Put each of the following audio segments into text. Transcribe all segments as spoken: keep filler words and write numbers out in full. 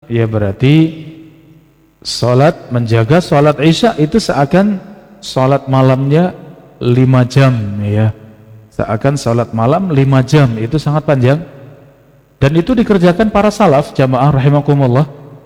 ya berarti salat, menjaga salat Isya itu seakan salat malamnya lima jam ya. Seakan salat malam lima jam, itu sangat panjang. Dan itu dikerjakan para salaf, jamaah rahimakumullah.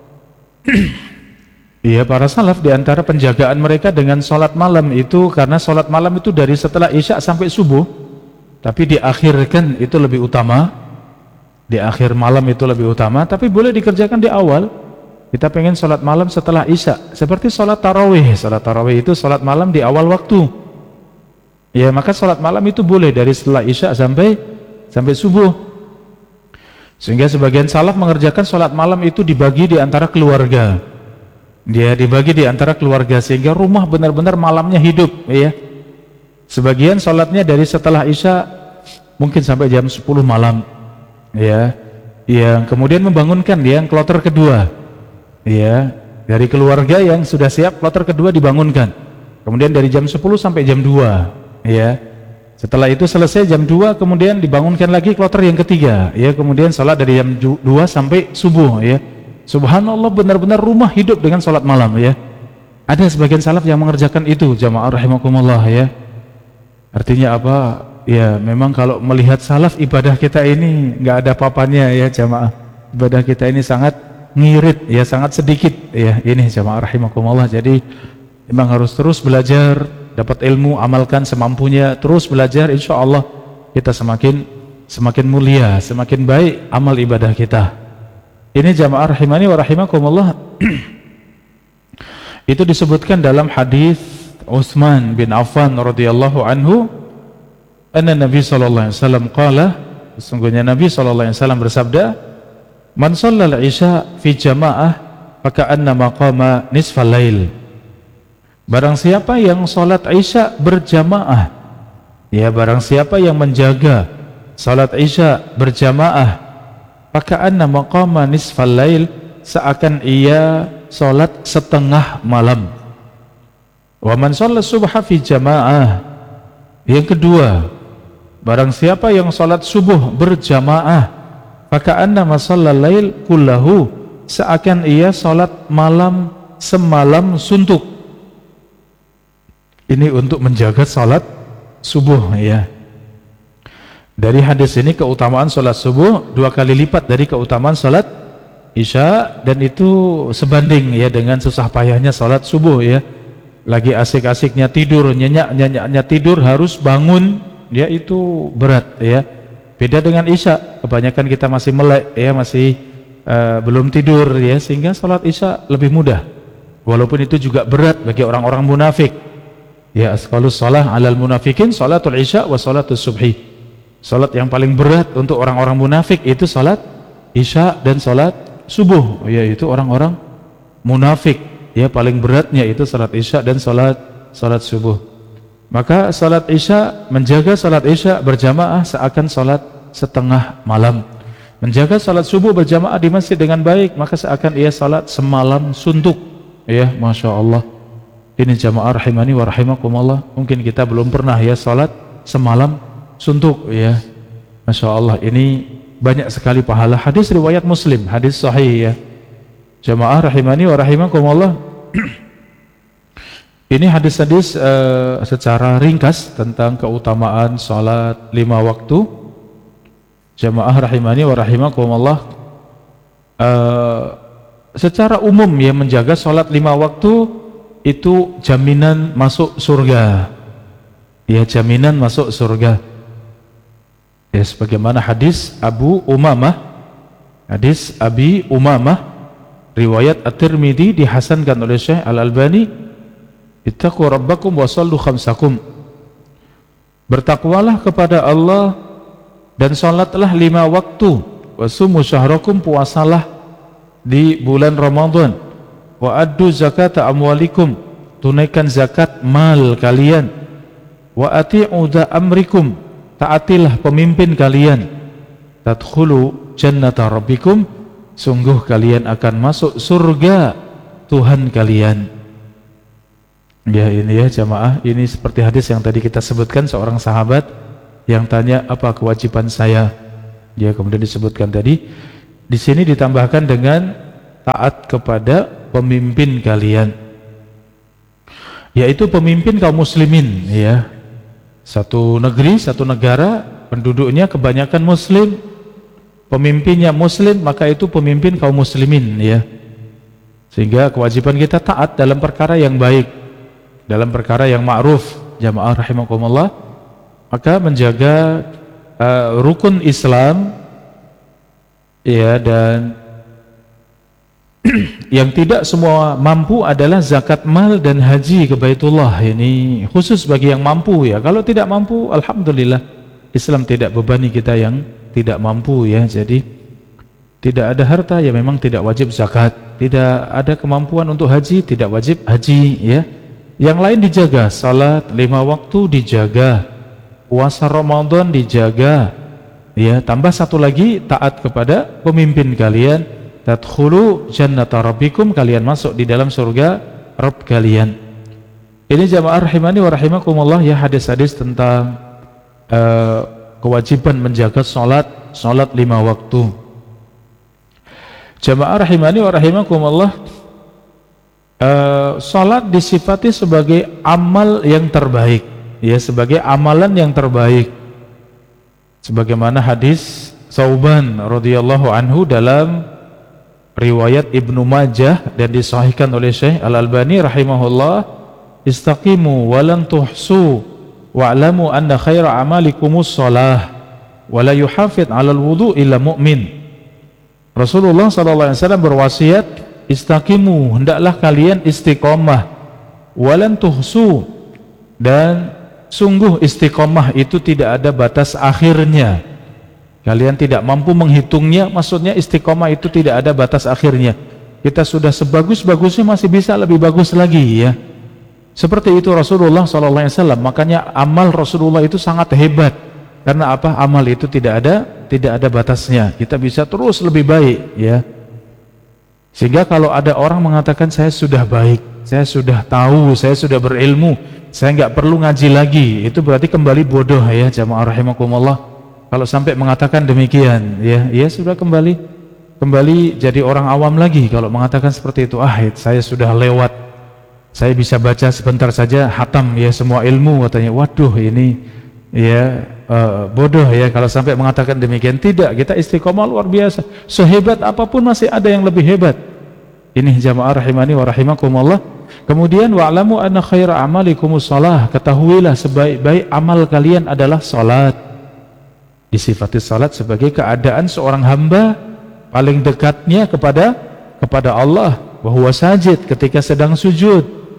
Iya, para salaf diantara penjagaan mereka dengan salat malam itu, karena salat malam itu dari setelah Isya sampai subuh, tapi diakhirkan itu lebih utama, di akhir malam itu lebih utama, tapi boleh dikerjakan di awal. Kita pengen salat malam setelah Isya, seperti salat tarawih. Salat tarawih itu salat malam di awal waktu, ya, maka salat malam itu boleh dari setelah Isya sampai sampai subuh. Sehingga sebagian salaf mengerjakan salat malam itu dibagi di antara keluarga. Dia dibagi di antara keluarga sehingga rumah benar-benar malamnya hidup ya. Sebagian salatnya dari setelah Isya mungkin sampai jam sepuluh malam ya. Yang kemudian membangunkan dia yang kloter kedua. Ya, dari keluarga yang sudah siap kloter kedua dibangunkan. Kemudian dari jam sepuluh sampai jam dua ya. Setelah itu selesai jam dua kemudian dibangunkan lagi kloter yang ketiga ya. Kemudian salat dari jam dua sampai subuh ya. Subhanallah, benar-benar rumah hidup dengan salat malam ya. Ada sebagian salaf yang mengerjakan itu, jamaah rahimakumullah ya. Artinya apa? Ya memang kalau melihat salaf, ibadah kita ini nggak ada papannya ya jamaah. Ibadah kita ini sangat ngirit ya, sangat sedikit ya. Ini jamaah rahimakumullah. Jadi memang harus terus belajar, dapat ilmu, amalkan semampunya, terus belajar, insya Allah kita semakin semakin mulia, semakin baik amal ibadah kita. Ini jamaah rahimani wa rahimakumullah. Itu disebutkan dalam hadis Utsman bin Affan radhiyallahu anhu, anna Nabi sallallahu alaihi wasallam qala, sesungguhnya Nabi sallallahu alaihi wasallam bersabda, man shallal isya fi jamaah faka'anna maqama nisfal lail. Barang siapa yang salat Isya berjamaah, ya barang siapa yang menjaga salat Isya berjamaah, faka'anna maqama nisfal lail, seakan ia salat setengah malam. Wa man shalla subha fi jamaah. Yang kedua, barang siapa yang salat subuh berjamaah, faka'anna masallal lail kullahu, seakan ia salat malam semalam suntuk. Ini untuk menjaga salat subuh ya. Dari hadis ini keutamaan salat subuh dua kali lipat dari keutamaan salat Isya, dan itu sebanding ya dengan susah payahnya salat subuh ya. Lagi asik-asiknya tidur, nyenyak-nyenyaknya tidur, harus bangun ya, itu berat ya. Beda dengan Isya, kebanyakan kita masih melek ya, masih uh, belum tidur ya, sehingga salat Isya lebih mudah. Walaupun itu juga berat bagi orang-orang munafik. Ya, asqalus shalah 'alal munafikin salatul Isya wa salatus subhi. Salat yang paling berat untuk orang-orang munafik itu salat Isya dan salat subuh, yaitu orang-orang munafik ya, paling beratnya itu salat Isya dan salat salat subuh. Maka salat Isya, menjaga salat Isya berjamaah seakan salat setengah malam. Menjaga salat subuh berjamaah di masjid dengan baik, maka seakan ia salat semalam suntuk ya. Masya Allah. Ini jamaah rahimani wa rahimakumullah, mungkin kita belum pernah ya salat semalam suntuk ya. Masya Allah, ini banyak sekali pahala. Hadis riwayat Muslim, hadis sahih ya. Jamaah rahimani wa rahimakumullah. Ini hadis-hadis uh, secara ringkas tentang keutamaan salat lima waktu. Jamaah rahimani wa rahimakumullah. Uh, secara umum ya, menjaga salat lima waktu itu jaminan masuk surga ya, jaminan masuk surga ya, sebagaimana hadis Abu Umamah, hadis Abi Umamah riwayat At-Tirmidzi, dihasankan oleh Syekh Al-Albani, ittaqu rabbakum wa sallu khamsakum, bertakwalah kepada Allah dan salatlah lima waktu, wa sumu syahrakum, puasalah di bulan Ramadan, wa addu zakata amwalikum, tunaikan zakat mal kalian, wa ati'u da amrikum, taatilah pemimpin kalian, tadkhulu jannata rabbikum, sungguh kalian akan masuk surga Tuhan kalian. Ya, ini ya jamaah, ini seperti hadis yang tadi kita sebutkan, seorang sahabat yang tanya apa kewajiban saya. Dia kemudian disebutkan tadi, di sini ditambahkan dengan taat kepada pemimpin kalian, yaitu pemimpin kaum muslimin, ya. Satu negeri, satu negara, penduduknya kebanyakan muslim, pemimpinnya muslim, maka itu pemimpin kaum muslimin, ya. Sehingga kewajiban kita taat dalam perkara yang baik, dalam perkara yang ma'ruf, jamaah rahimakumullah. Maka menjaga uh, rukun Islam, ya, dan yang tidak semua mampu adalah zakat mal dan haji ke Baitullah. Ini khusus bagi yang mampu, ya. Kalau tidak mampu, alhamdulillah, Islam tidak bebani kita yang tidak mampu, ya. Jadi tidak ada harta, ya memang tidak wajib zakat. Tidak ada kemampuan untuk haji, tidak wajib haji, ya. Yang lain dijaga, salat lima waktu dijaga, puasa Ramadan dijaga, ya. Tambah satu lagi, taat kepada pemimpin kalian. Tadkhulu jannata rabbikum, kalian masuk di dalam surga Rabb kalian. Ini jamaah rahimani wa rahimakumullah, ya, hadis-hadis tentang uh, kewajiban menjaga salat, salat lima waktu. Jamaah rahimani wa rahimakumullah, uh, salat disifati sebagai amal yang terbaik, ya, sebagai amalan yang terbaik. Sebagaimana hadis Tsauban radhiyallahu anhu dalam riwayat Ibnu Majah dan disahihkan oleh Syekh Al-Albani rahimahullah, istaqimu walan tuhsu wa'lamu anna khaira amalikumus shalah wa la yuhafid 'alal wudu illa mu'min. Rasulullah sallallahu alaihi wasallam berwasiat, istaqimu, hendaklah kalian istiqomah, walan tuhsu, dan sungguh istiqomah itu tidak ada batas akhirnya. Kalian tidak mampu menghitungnya, maksudnya istiqomah itu tidak ada batas akhirnya. Kita sudah sebagus-bagusnya masih bisa lebih bagus lagi, ya. Seperti itu Rasulullah sallallahu alaihi wasallam. Makanya amal Rasulullah itu sangat hebat. Karena apa? Amal itu tidak ada tidak ada batasnya. Kita bisa terus lebih baik, ya. Sehingga kalau ada orang mengatakan saya sudah baik, saya sudah tahu, saya sudah berilmu, saya nggak perlu ngaji lagi, itu berarti kembali bodoh, ya, jamaah rahimakumullah. Kalau sampai mengatakan demikian, ya, ya sudah kembali kembali jadi orang awam lagi. Kalau mengatakan seperti itu, ah, saya sudah lewat, saya bisa baca sebentar saja hatam, ya, semua ilmu, katanya. Waduh, ini, ya, uh, bodoh, ya, kalau sampai mengatakan demikian. Tidak, kita istiqomah luar biasa. Sehebat apapun masih ada yang lebih hebat. Ini jamaah rahimani wa rahimakumullah. Kemudian wa'lamu anna khaira amalikumus shalah, ketahuilah sebaik-baik amal kalian adalah salat. Disifati salat sebagai keadaan seorang hamba paling dekatnya kepada kepada Allah, wa huwa sajid, ketika sedang sujud.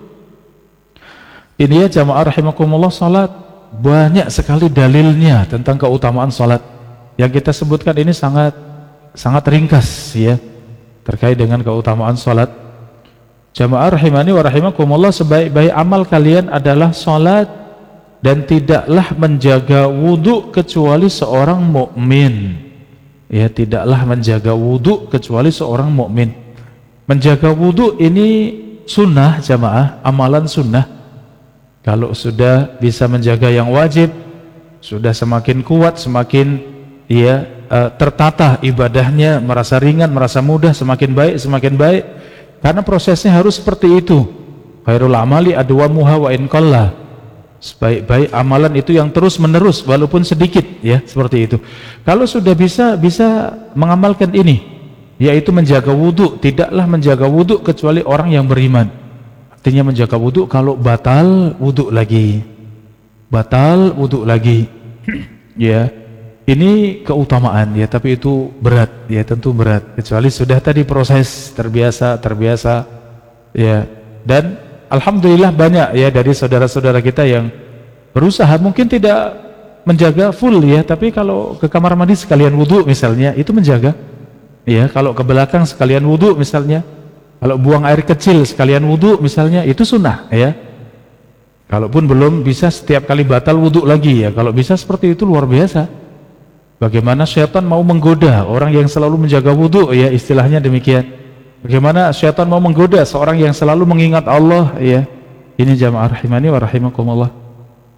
Ini, ya, jamaah rahimakumullah, salat banyak sekali dalilnya tentang keutamaan salat. Yang kita sebutkan ini sangat sangat ringkas, ya, terkait dengan keutamaan salat. Jamaah rahimani wa rahimakumullah, sebaik-baik amal kalian adalah salat, dan tidaklah menjaga wudhu kecuali seorang mukmin. Ya, tidaklah menjaga wudhu kecuali seorang mukmin. Menjaga wudhu ini sunnah, jamaah, amalan sunnah. Kalau sudah bisa menjaga yang wajib, sudah semakin kuat, semakin, ya, uh, tertata ibadahnya, merasa ringan, merasa mudah, semakin baik, semakin baik. Karena prosesnya harus seperti itu. Khairul amali adwamuha wa in qalla. Sebaik-baik amalan itu yang terus menerus walaupun sedikit, ya, seperti itu. Kalau sudah bisa bisa mengamalkan ini, yaitu menjaga wudhu, tidaklah menjaga wudhu kecuali orang yang beriman. Artinya menjaga wudhu, kalau batal wudhu lagi, batal wudhu lagi, ya. Ini keutamaan, ya, tapi itu berat, ya, tentu berat. Kecuali sudah tadi proses terbiasa terbiasa, ya. Dan alhamdulillah banyak, ya, dari saudara-saudara kita yang berusaha, mungkin tidak menjaga full, ya, tapi kalau ke kamar mandi sekalian wudhu misalnya, itu menjaga, ya. Kalau ke belakang sekalian wudhu misalnya, kalau buang air kecil sekalian wudhu misalnya, itu sunnah, ya. Kalaupun belum bisa setiap kali batal wudhu lagi, ya, kalau bisa seperti itu luar biasa. Bagaimana syaitan mau menggoda orang yang selalu menjaga wudhu, ya, istilahnya demikian. Bagaimana syaitan mau menggoda seorang yang selalu mengingat Allah, ya. Ini jamaah rahimani wa rahimakumullah.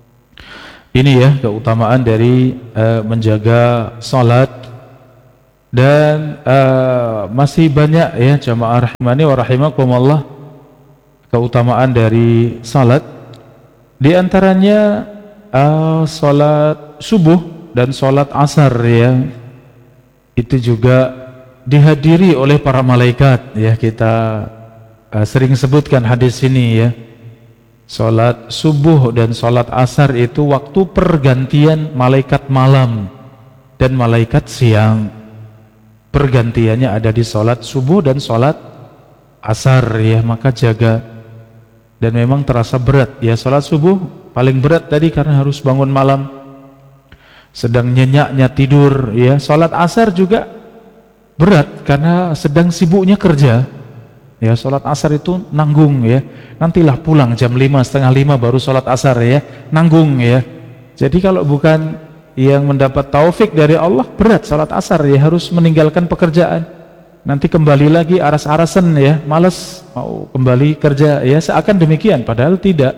Ini, ya, keutamaan dari uh, menjaga salat Dan uh, masih banyak ya jamaah rahimani wa rahimakumullah keutamaan dari salat. Di antaranya uh, salat subuh dan salat asar ya, itu juga dihadiri oleh para malaikat ya. Kita uh, sering sebutkan hadis ini ya. Salat subuh dan salat asar itu waktu pergantian malaikat malam dan malaikat siang. Pergantiannya ada di salat subuh dan salat asar ya, maka jaga. Dan memang terasa berat ya, salat subuh paling berat tadi karena harus bangun malam, sedang nyenyaknya tidur ya. Salat asar juga berat karena sedang sibuknya kerja ya. Salat asar itu nanggung ya, nantilah pulang jam lima, setengah lima baru salat asar ya, nanggung ya. Jadi kalau bukan yang mendapat taufik dari Allah, berat salat asar ya, harus meninggalkan pekerjaan, nanti kembali lagi aras-arasan ya, malas mau kembali kerja ya, seakan demikian, padahal tidak.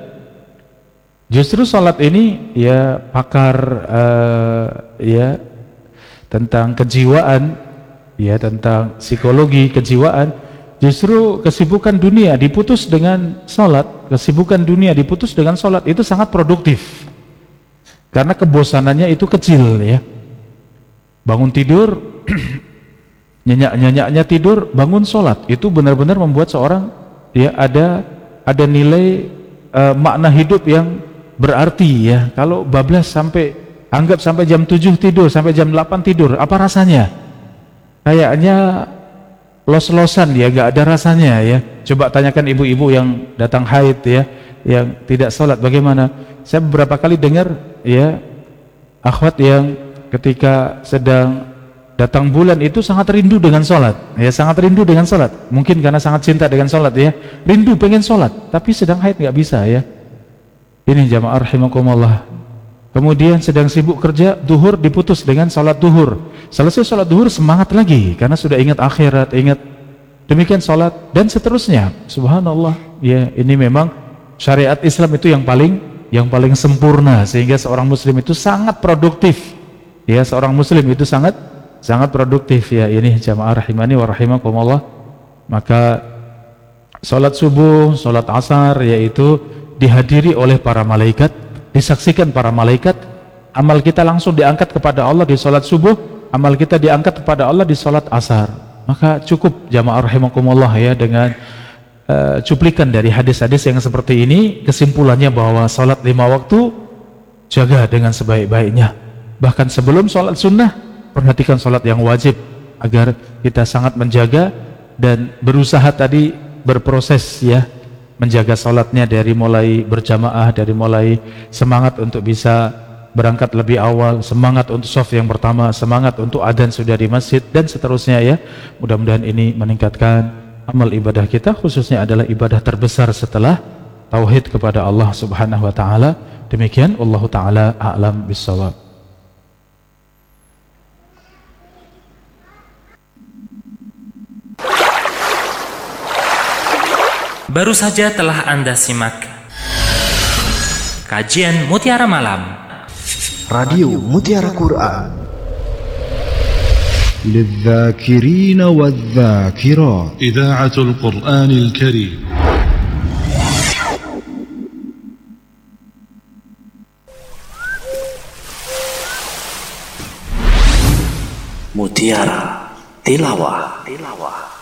Justru salat ini ya pakar uh, ya tentang kejiwaan ya, tentang psikologi kejiwaan. Justru kesibukan dunia diputus dengan salat, kesibukan dunia diputus dengan salat itu sangat produktif. Karena kebosanannya itu kecil ya. Bangun tidur nyenyak-nyenyaknya tidur, bangun sholat, itu benar-benar membuat seorang ya ada ada nilai uh, makna hidup yang berarti ya. Kalau bablas sampai anggap sampai jam tujuh tidur, sampai jam delapan tidur, apa rasanya? Kayaknya los-losan ya, gak ada rasanya ya. Coba tanyakan ibu-ibu yang datang haid ya, yang tidak sholat bagaimana. Saya beberapa kali dengar ya akhwat yang ketika sedang datang bulan itu sangat rindu dengan sholat ya, sangat rindu dengan sholat, mungkin karena sangat cinta dengan sholat ya, rindu pengen sholat tapi sedang haid nggak bisa ya. Ini jamaah rahimakumullah. Kemudian sedang sibuk kerja, duhur diputus dengan sholat duhur, selesai sholat duhur semangat lagi karena sudah ingat akhirat, ingat demikian sholat dan seterusnya. Subhanallah ya, ini memang syariat Islam itu yang paling yang paling sempurna, sehingga seorang muslim itu sangat produktif ya, seorang muslim itu sangat sangat produktif ya. Ini jamaah rahimani wa rahimakumullah. Maka salat subuh, salat asar yaitu dihadiri oleh para malaikat, disaksikan para malaikat. Amal kita langsung diangkat kepada Allah di salat subuh, amal kita diangkat kepada Allah di salat asar. Maka cukup jamaah rahimakumullah ya dengan Uh, cuplikan dari hadis-hadis yang seperti ini. Kesimpulannya bahwa salat lima waktu jaga dengan sebaik-baiknya. Bahkan sebelum salat sunnah, perhatikan salat yang wajib agar kita sangat menjaga dan berusaha tadi berproses ya, menjaga salatnya dari mulai berjamaah, dari mulai semangat untuk bisa berangkat lebih awal, semangat untuk shaf yang pertama, semangat untuk adzan sudah di masjid dan seterusnya ya. Mudah-mudahan ini meningkatkan amal ibadah kita, khususnya adalah ibadah terbesar setelah tauhid kepada Allah Subhanahu wa taala. Demikian, wallahu taala a'lam bissawab. Baru saja telah Anda simak kajian Mutiara Malam Radio Mutiara Quran للذاكرين والذاكرات. إذاعة القرآن الكريم. Mutiara Tilawah. Tilawah.